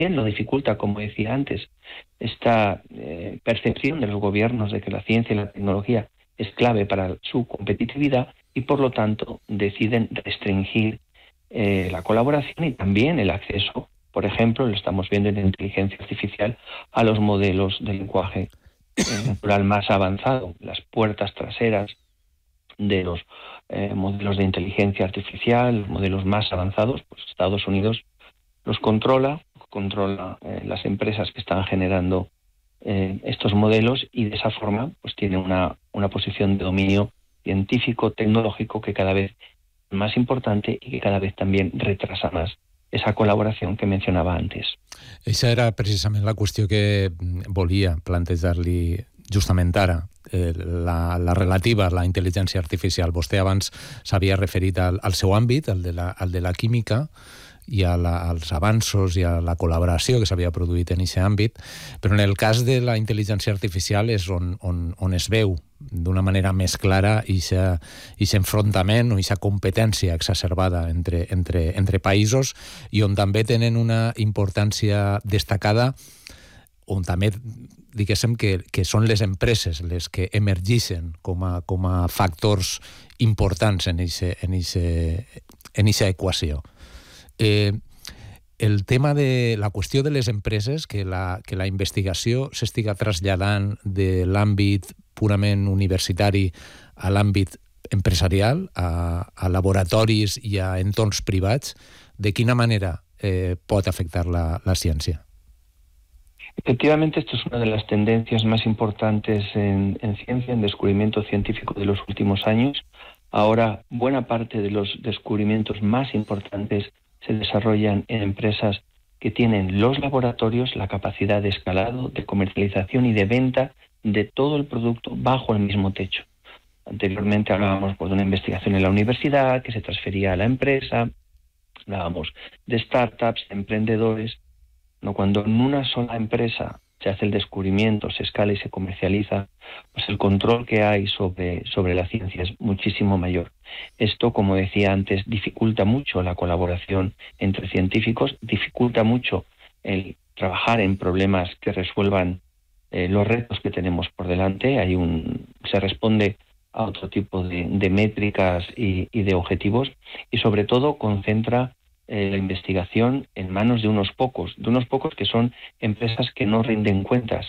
también lo dificulta, como decía antes, esta percepción de los gobiernos de que la ciencia y la tecnología es clave para su competitividad y, por lo tanto, deciden restringir la colaboración y también el acceso, por ejemplo, lo estamos viendo en la inteligencia artificial, a los modelos de lenguaje natural más avanzado, las puertas traseras de los modelos de inteligencia artificial, modelos más avanzados, pues Estados Unidos los controla las empresas que están generando estos modelos y de esa forma pues tiene una posición de dominio científico, tecnológico que cada vez es más importante y que cada vez también retrasa más esa col·laboració que mencionava antes. Això era precisament la qüestió que volia plantejar-li justament ara, la relativa a la intel·ligència artificial. Vostè abans s'havia referit al seu àmbit, al de la química, i als avanços i a la col·laboració que s'havia produït en aquest àmbit, però en el cas de la intel·ligència artificial és on es veu d'una manera més clara aquest enfrontament o aquesta competència exacerbada entre països i on també tenen una importància destacada, on també diguéssim que són les empreses les que emergeixen com a factors importants en aquesta equació. El tema de la qüestió de les empreses, que la investigació s'estiga traslladant de l'àmbit purament universitari a l'àmbit empresarial, a laboratoris i a entorns privats, de quina manera pot afectar la ciència? Efectivamente, esto es una de las tendencias más importantes en ciencia, en descubrimiento científico de los últimos años. Ahora, buena parte de los descubrimientos más importantes se desarrollan en empresas que tienen los laboratorios, la capacidad de escalado, de comercialización y de venta de todo el producto bajo el mismo techo. Anteriormente hablábamos de una investigación en la universidad que se transfería a la empresa, hablábamos de startups, de emprendedores. Cuando en una sola empresa se hace el descubrimiento, se escala y se comercializa, pues el control que hay sobre la ciencia es muchísimo mayor. Esto, como decía antes, dificulta mucho la colaboración entre científicos, dificulta mucho el trabajar en problemas que resuelvan los retos que tenemos por delante. Se responde a otro tipo de métricas y de objetivos y sobre todo concentra la investigación en manos de unos pocos que son empresas que no rinden cuentas.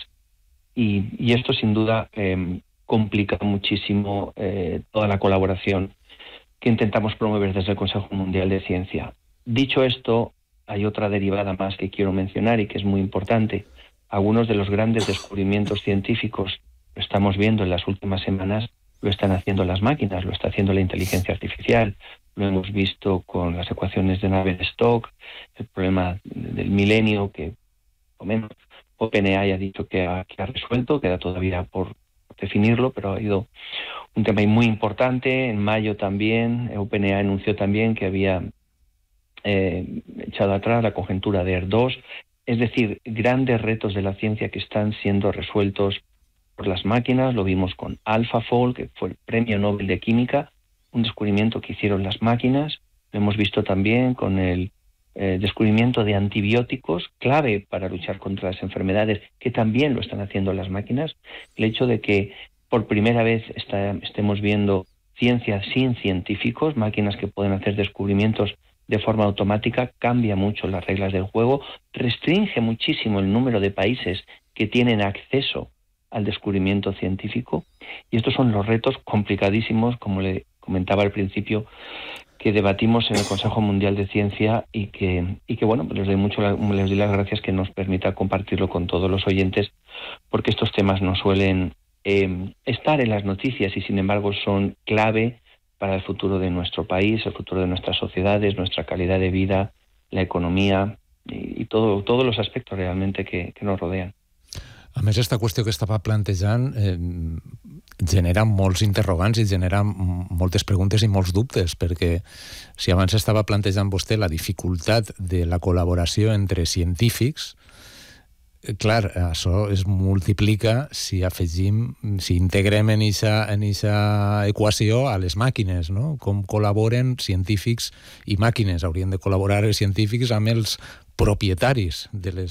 Y esto sin duda complica muchísimo toda la colaboración que intentamos promover desde el Consejo Mundial de Ciencia. Dicho esto, hay otra derivada más que quiero mencionar y que es muy importante. Algunos de los grandes descubrimientos científicos, lo estamos viendo en las últimas semanas, lo están haciendo las máquinas, lo está haciendo la inteligencia artificial. Lo hemos visto con las ecuaciones de Navier-Stokes, el problema del milenio que, o menos, OpenAI ha dicho que ha resuelto, queda todavía por definirlo, pero ha habido un tema muy importante. En mayo también, OpenAI anunció también que había echado atrás la conjetura de ER2, es decir, grandes retos de la ciencia que están siendo resueltos por las máquinas. Lo vimos con AlphaFold, que fue el premio Nobel de Química, un descubrimiento que hicieron las máquinas. Lo hemos visto también con el descubrimiento de antibióticos, clave para luchar contra las enfermedades, que también lo están haciendo las máquinas. El hecho de que por primera vez estemos viendo ciencia sin científicos, máquinas que pueden hacer descubrimientos de forma automática, cambia mucho las reglas del juego, restringe muchísimo el número de países que tienen acceso al descubrimiento científico, y estos son los retos complicadísimos, como le comentaba al principio, que debatimos en el Consejo Mundial de Ciencia y que bueno, pues les doy las gracias que nos permita compartirlo con todos los oyentes, porque estos temas no suelen estar en las noticias y sin embargo son clave para el futuro de nuestro país, el futuro de nuestras sociedades, nuestra calidad de vida, la economía y todos los aspectos realmente que nos rodean. A més, aquesta qüestió que estava plantejant genera molts interrogants i genera moltes preguntes i molts dubtes, perquè si abans estava plantejant vostè la dificultat de la col·laboració entre científics, clar, això es multiplica si integrem en aquesta equació a les màquines, no? Com col·laboren científics i màquines. Haurien de col·laborar els científics amb els propietaris de